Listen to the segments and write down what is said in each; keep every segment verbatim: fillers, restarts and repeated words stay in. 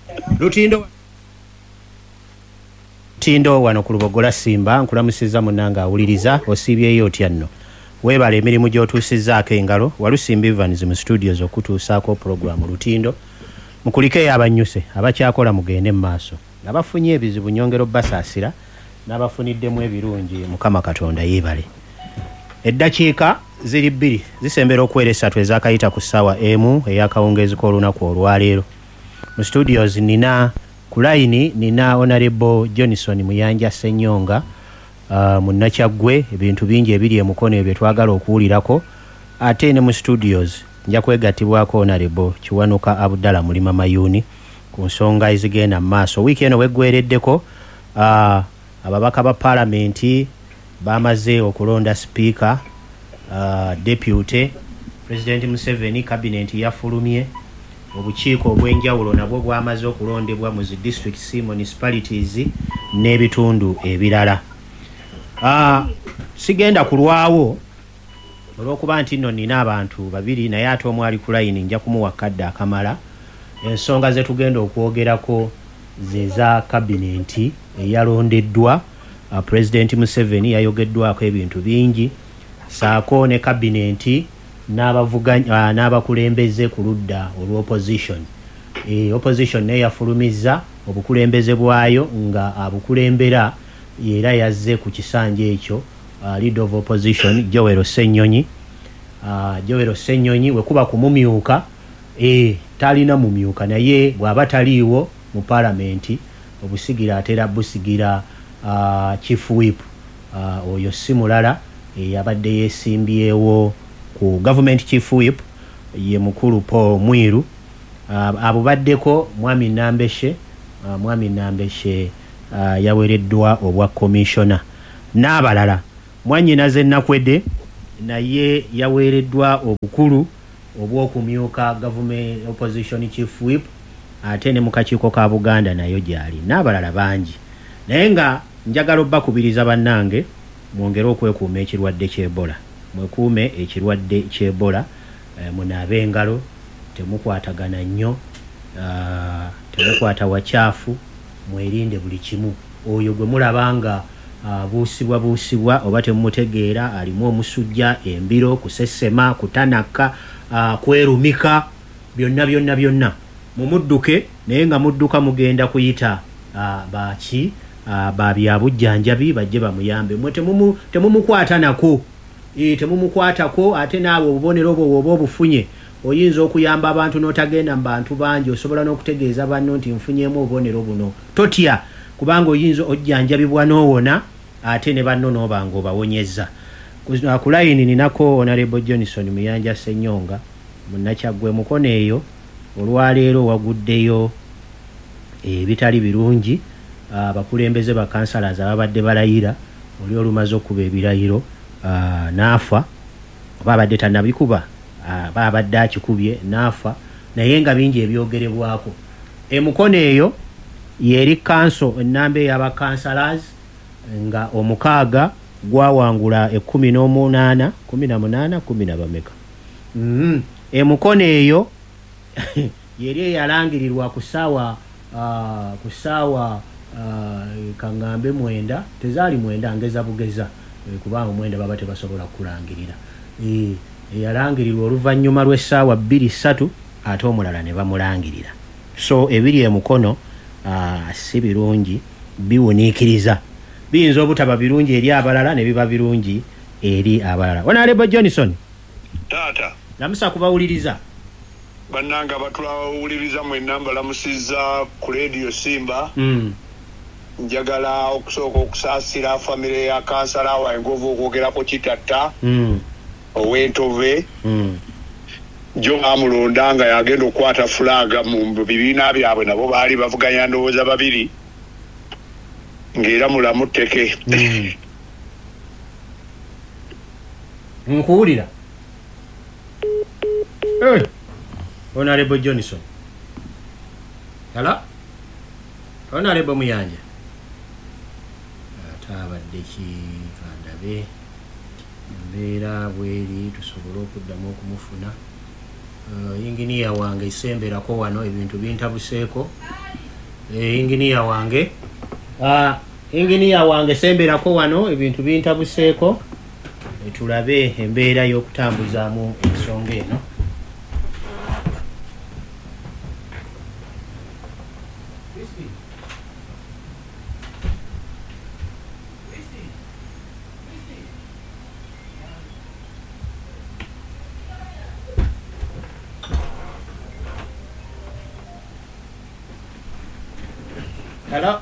Lutindo Tindo wano ku Lubogola Simba nkulamusiza munanga awuliriza osibyeyo otya nno webale emirimu gy'otuusizzaako engalo Walusimbi Evans mu studios okutuusaako programu Lutindo mukulike abanyuse abakyakola mugende mu maaso abafunye ebizibu nyongero basaasira n'abafuniddemu ebirungi Mukama Katonda yeebale. Eddakiika ziri bbiri zisembera okwera essatu ezakayita ku ssaawa emu ey'akawungeezi k'olunaku olwaleero. Mu studios nina ku layini nina Honorable Johnson Muyanja Ssenyonga uh, munnakyaggwe ebintu bingi ebiri emukono ebyo twagala okuwulirako ate ne mu studios nja kwegattibwako Honorable Kiwanuka Abdallah Mulima Mayuni ku nsonga ezigenda mu maaso. Wiiki eno weggwereddeko uh, ababaka ba palamenti bamaze okulonda speaker uh, deputy President Museveni cabinet yafulumye obukiiko obw'enjawulo nabwo bwamaze okulondebwa mu zi districts municipalities n'ebitundu ebirala. Uh, sigenda kulwawo olw'okuba nti nno nina abantu babiri naye ate omu ali ku layini nja kumuwa kadde akamala. Ensonga ze tugenda okwogerako ze za kabinenti eyalondeddwa. Uh, President Museveni yayogeddwako ebintu bingi saako ne kabinenti n'abavuganya uh, n'abakulembeze ku ludda olw'opposition. E, opposition naye yafulumizza obukulembeze bwayo nga abukulembera era yazze ku kisanja ekyo uh, leader of opposition Joel Ssenyonyi. Uh, Joel Ssenyonyi wekuba kumumyuka e, talina mumyuka naye bw'aba taliiwo mu palamenti obusigira atera busigira uh, chief whip uh, oyo si mulala e, yabadde yeesimbyewo ku government chief whip ye mukulu Paul Mwiru. Uh, abubaddeko Mwami Nambeshe uh, Mwami Nambeshe uh, yawereddwa obwa commissioner n'abalala. Mwanyinaze Nakwedde naye yawereddwa obukulu obw'okumyuka government opposition chief whip ate ne mu kakiiko ka Buganda nayo gyali n'abalala bangi. Naye nga njagala obbakubiriza bannange mwongere okwekuuma ekirwadde ky'Ebola. Mwekuume ekirwadde ky'Ebola eh, munaabe engalo temukwatagana nnyo uh, temukwata wacaafu mwerinde buli kimu. Oyo gwe mulabanga uh, buusibwa buusibwa oba temumutegeera alimu omusujja embiro kusesema kutanaka uh, kwerumika byonna byonna byonna mumudduke naye nga mudduka mugenda kuyita uh, baki uh, babyabujjanjabi bajje bamuyambe mwe temumu temumukwata nako e, temumukwatako ate naawe obubonero obwo oba obufunye oyinza okuyamba abantu n'otagenda mu bantu bangi osobola n'okutegeeza banno nti nfunyeemu obubonero buno totya kubanga oyinza ojjanjabibwa n'owona ate ne banno n'obanga obawonyezza. Ku layini ninako Honorable Johnson Muyanja Ssenyonga munnakyaggwe mukono eyo olwaleero waguddeyo ebitali birungi abakulembeze ba councillors ababadde balayira oli olumaze okuba ebirayiro uh, naafa oba abadde tannabikuba uh, babadde akikubye naafa naye nga bingi ebyogerebwako. Emukono eyo yeri council ennamba ey'aba councillors nga omukaaga gwawangula ekkumi n'omunaana kumi na munaana kumi na bameka. mm-hmm. Emukono eyo yeri eyalangirirwa ku ssaawa uh, ku ssaawa uh, kangambe mwenda tezaali mwenda ngeza bugeza e, kubanga mwenda baba tebasobola kulangirira e, eyalangirirwa oluvannyuma lw'essaawa bbiri ssatu ate omulala ne bamulangirira. So ebiri emukono uh, si birungi biwuniikiriza biyinza obutaba birungi eri abalala ne biba birungi eri abalala. Honorable Johnson taata namusa kubawuliriza bannanga batulawuliriza mwenna mbalamusizza ku Radio Simba. mm. Njagala okusooka okusaasira famire ya kansala wangovu okwogerako kitatta mm. ow'entove mm. jo bamulonda nga yagenda okukwata fulaga mu bibiina byabwe nabo baali bavuganya ndowooza babiri ng'era mulamu tteke. mm. nkuwulira hey. Honorable Johnson hala Honorable Muyanja atabadde ki kandabe embeera bweri tusobole okuddamu okumufuna uh, inginiya wange isemberako wano ebintu bintabuseeko e, inginiya wange uh, inginiya wange semberako wano ebintu bintabuseeko e, tulabe embeera y'okutambuzaamu ensonga eno. Hello.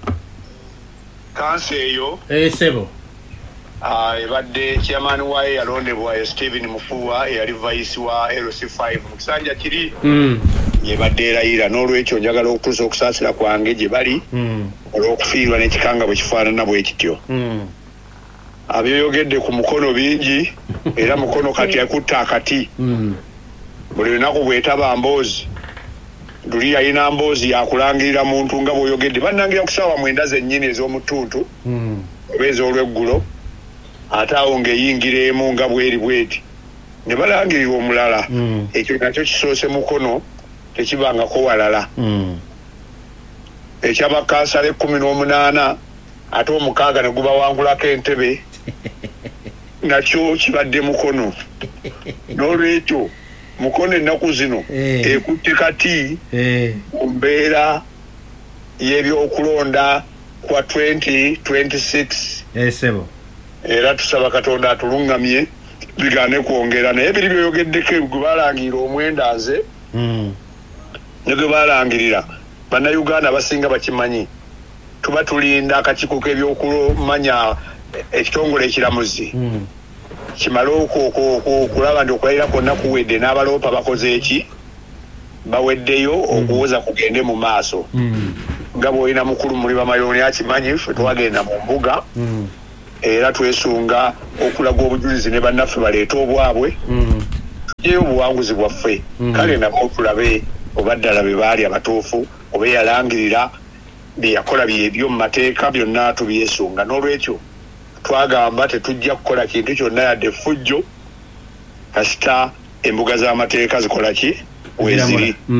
Kanse eyo. Eh sebo. Ah ebadde chairman wa yalondebwa Steven Mufuwa eyali vice wa L C five Musanja kiri. Mm. Yebadde erayira n'olwekyo njagala okutuusa okusaasira kwange gye bali. Mm. Olw'okufiirwa n'ekikanga bwe kifaanana bwe kityo. Mm. Abyoyogedde ku mukono bingi era mukono kati yakutta akati. Mm. Buli lunaku bwetaba mboozi. Duli yalina mboozi yakulangirira muntu nga bw'oyogedde bannangira ku ssaawa mwenda zennyini ez'omutuntu mm. oba ez'olweggulo ate awo ng'eyingiremu nga bweri bweti ne balangirira omulala mm. ekyo nakyo kisoose mukono tekibangako walala mm. ekyabakansala ekkumi n'omunaana ate omukaaga ne gubawangulako entebe nakyo kibadde mukono n'olwekyo mukono ennaku zino eh. ekutte kati eh. mu mbeera y'ebyokulonda kwa twenty twenty-six eh, sebo. Era tusaba Katonda atulungamye bigane kwongera naye biri byoyogeddeko gwe balangirira omwenda nze mm. ne gwe balangirira bannayuganda basinga bakimanyi tuba tulinda akakiiko k'ebyokumanya ekitongole ekiramuzi mm. kimala okulaba nti okulayira kwonna kuwedde n'abaloopa bakoze eki baweddeyo okuwoza kugende mu maaso mm. nga bw'olina mukulu muli bamayoni akimanyi ffe twagenda mu mbuga mm. era twesunga okulaga obujulizi ne bannaffe baleeta obwabwe mm. tujeyo obuwanguzi bwaffe mm. kale nabo tulabe oba ddala be baali abatuufu oba yalangirira bye yakola byebyo mu mateeka byonna tubyesunga n'olwekyo twagamba tetujja kukola kintu kyonna yadde fujjo kasita embuga z'amateeka zikola ki weziri.